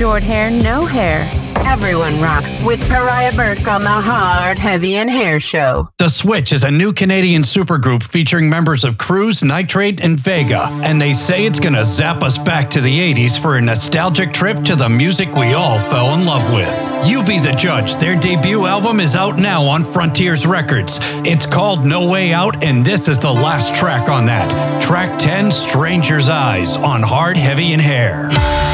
Short hair, no hair. Everyone rocks with Pariah Burke on the Hard, Heavy, and Hair Show. The Switch is a new Canadian supergroup featuring members of Cruise, Nitrate, and Vega, and they say it's gonna zap us back to the 80s for a nostalgic trip to the music we all fell in love with. You be the judge. Their debut album is out now on Frontiers Records. It's called No Way Out, and this is the last track on that. Track 10, Stranger's Eyes, on Hard, Heavy, and Hair.